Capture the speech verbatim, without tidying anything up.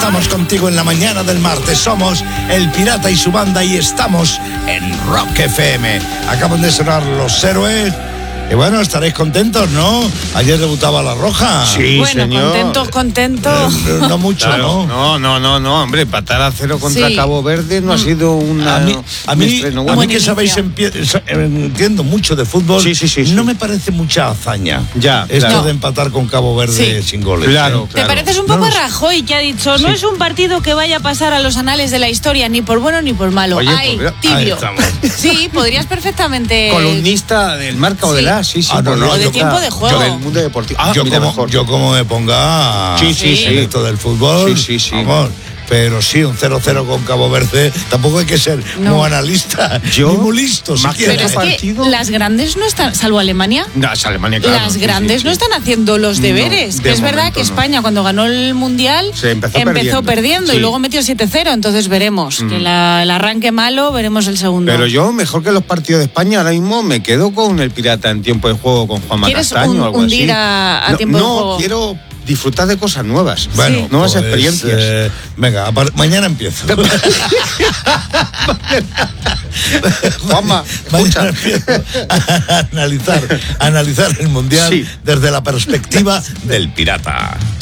Estamos contigo en la mañana del martes. Somos El Pirata y su banda y estamos en Rock F M. Acaban de sonar Los Héroes. Y bueno, estaréis contentos, ¿no? Ayer debutaba La Roja. Sí, bueno, señor. contentos, contentos. Eh, no mucho, Claro, ¿no? no, no, no, no, hombre, empatar a cero contra Sí. Cabo Verde no ha sido una... A mí, a un mí, estreno a bueno. mí que sabéis, empie- entiendo mucho de fútbol, Sí, sí, sí, sí. no me parece mucha hazaña. Ya, Esto claro. de empatar con Cabo Verde Sí. sin goles. Claro, ¿eh? ¿Te claro. pareces un poco No, a no. Rajoy, que ha dicho, no Sí. es un partido que vaya a pasar a los anales de la historia, ni por bueno ni por malo? Oye, Ay, pues mira, tibio. ahí estamos. Sí, podrías perfectamente... Columnista del Marca o Sí. del A, sí, sí. Ah, no, podría no, O de yo- tiempo de juego. Yo del mundo deportivo. Ah, yo, mira, como, mejor. yo como me ponga Sí, sí, sí. en esto del fútbol, Sí, sí, sí. vamos, pero sí, un cero cero con Cabo Verde, tampoco hay que ser No. muy analista, Yo, ni muy listo más que siquiera. Pero es que partido- las grandes no están, salvo Alemania, No, es Alemania, claro. las sí, grandes sí, no sí. están haciendo los No, deberes. de es verdad momento que no. España cuando ganó el Mundial Se empezó perdiendo. perdiendo Sí. y luego metió siete cero, entonces veremos. Que la- el arranque malo, veremos el segundo. Pero yo, mejor que los partidos de España, ahora mismo me quedo con el Pirata en tiempo de juego con Juanma ¿Quieres Castaño un- o algo hundir así. a- a no, tiempo de no, juego? quiero disfrutar de cosas nuevas. Bueno, nuevas pues, experiencias. eh, venga, a par- mañana empiezo. Juanma, Mañana escucha. empiezo a analizar, a analizar el Mundial Sí. desde la perspectiva del pirata.